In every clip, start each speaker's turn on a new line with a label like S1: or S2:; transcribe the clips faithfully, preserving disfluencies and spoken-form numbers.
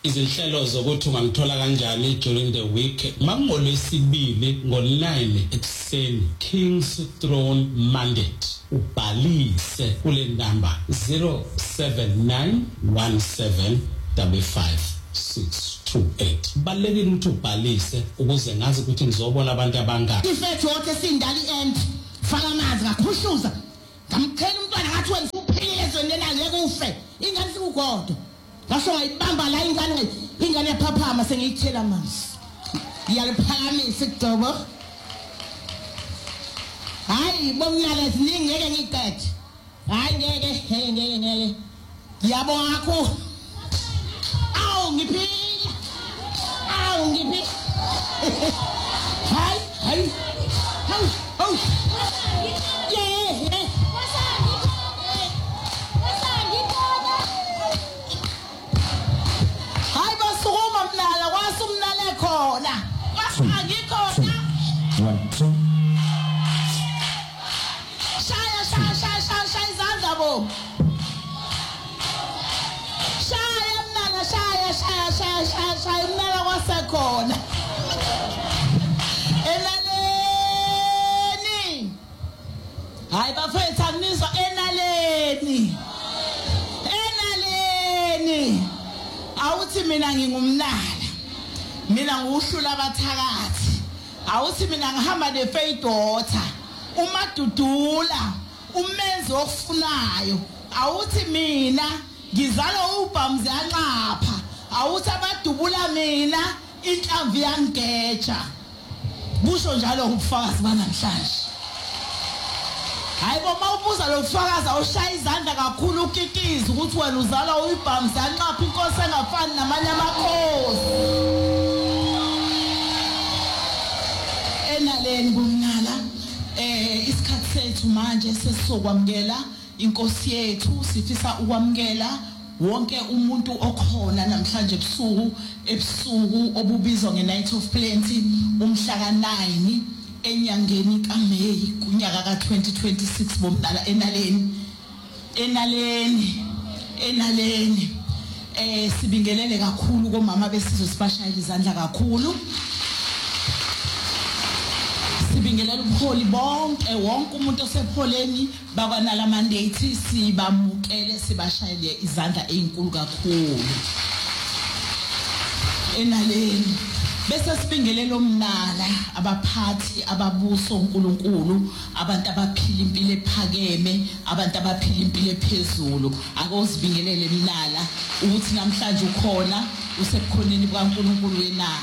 S1: izinhlelo zokuthi ungangithola kanjani during the week mangolwesibili ngo-nine ekuseni King's Throne Mandate ubhalise kule number zero seven nine one seven five five six two eight balekile ukuthi ubhalise ukuze ngazi ukuthi ngizobona abantu abangaka
S2: ifethu wonke sindali end faka amanzi ngakhushuza ngamkhela umntwana ngathi wena uphilile ezweni ngeke ufe ingane sikugodo ngasho ngayibamba la ingane ingane yaphaphama sengiyithela amanzi iyaliphakamisa idobo hayi bomnala ziningi ngeke ngiqede hayi ngeke ngeke ngeke ngeke ngiyabonga kakhulu awu ngiphila awu ngiphila hayi hayi hayi hayi yeah yeah hayi basukuma mnala kwasumnale khona kwasangikhona
S3: one two
S2: shaya shaya shaya shaya shaya izandla bo shaya mnala shaya shaya shaya shaya shaya mnala kwasekhona enaleni hayi bafethu anizwa enaleni enaleni awuthi mina ngingumnala mina nguhlula abathakathi awuthi mina ngihamba nefaith daughter umadudula umenzi ofunayo awuthi mina ngizala ubhamzi yanqapha awuthi abadubula mina inhlamvu yangeja busho njalo ubufakazi banamhlanje hayi boma ubuza lo bufakazi awushaya izandla kakhulu ukitiza ukuthi wena uzala uyibhamzi yanqapha inkosi engafani namanye amakhosi enaleni kumnala eh isikhathi sethu manje sesizokwamukela inkosi yethu sifisa ukwamukela wonke umuntu okhona namhlanje ebusuku ebusuku obubizwa nge-Night of Plenty umhla ka nine enyangeni kaMeyi kunyaka ka twenty twenty-six bomdala enaleni enaleni enaleni eh sibingelele kakhulu komama besizwe sibashayela izandla kakhulu sibingelela ubuholi bonke wonke umuntu osepholeni bakwanala mandate sibamukele sibashayele izandla ezinkulu kakhulu enaleni bese sibingelela umnala abaphathi ababuso uNkulunkulu abantu abaphila impilo ephakeme abantu abaphila impilo ephezulu akozibingelele mnala ukuthi namhlanje ukhona usebukhoneni bukaNkulunkulu wenala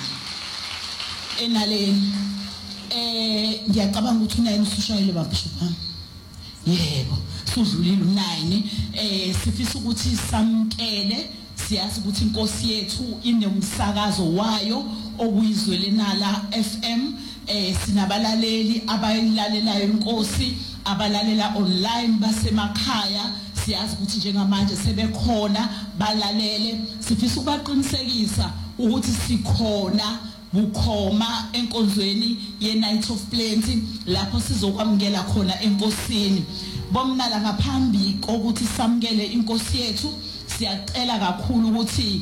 S2: enaleni eh ngiyacabanga ukuthi unayini usushayele babishopha yebo sudlulile unayini eh sifisa ukuthi samkele siyazi ukuthi inkosi yethu inomsakazo wayo okuyizwele nala F M eh sinabalaleli abayilalelayo inkosi abalalela online basemakhaya siyazi ukuthi njengamanje sebekhona balalele sifisa ukubaqinisekisa ukuthi sikhona bukhoma enkonzweni ye-Night of Plenty lapho sizokwamukela khona enkosini bomnala ngaphambi kokuthi samukele inkosi yethu siyacela kakhulu ukuthi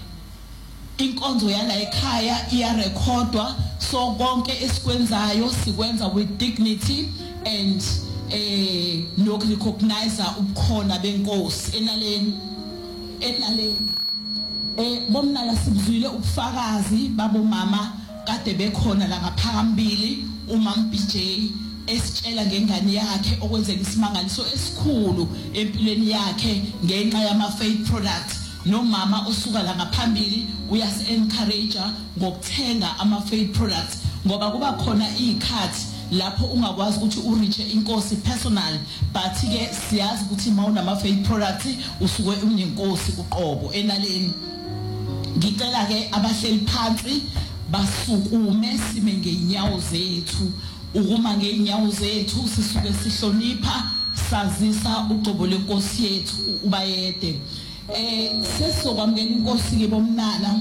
S2: inkonzo yala ekhaya iyarekhodwa so konke esikwenzayo sikwenza with dignity and eh no recognize ubukhona benkosi enaleni enaleni eh bomnala sibuzwile ubufakazi babomama kade bekhona la ngaphambili umama B J esitshela ngengane yakhe okwenzeka isimangaliso esikhulu empilweni yakhe ngenxa yama faith products nomama osuka la ngaphambili uyasi encourage ngokuthenga ama faith products ngoba kuba khona izikhathi lapho ungakwazi ukuthi uriche inkosi personal but ke siyazi ukuthi mawuna ama faith products usuke unenkosi uqobo enaleni ngicela ke abahleli phansi basukume sime ngeenyawo zethu ukuma ngeenyawo zethu sisuke sihlonipha sazisa uqobo lenkosi yethu ubayede eh sesizokwamukela inkosi ke bomnala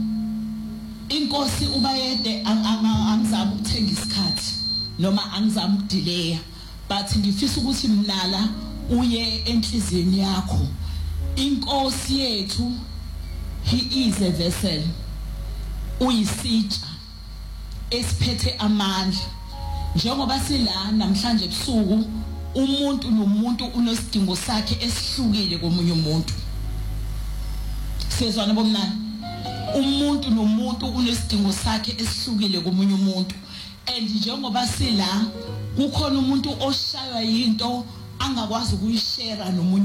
S2: inkosi ubayede angizama ukuthenga isikhathi noma angizama ukudelaya but ngifisa ukuthi mnala uye enhlizweni yakho inkosi yethu he is a vessel, uyisitsha esiphethe amandla. Njengoba sila namhlanje ebusuku, umuntu nomuntu unesidingo sakhe esihlukile komunye umuntu. Sezwana bomnani, umuntu nomuntu unesidingo sakhe esihlukile komunye umuntu. And njengoba sila kukhona umuntu oshaywa yinto angakwazi ukuyishare nomunye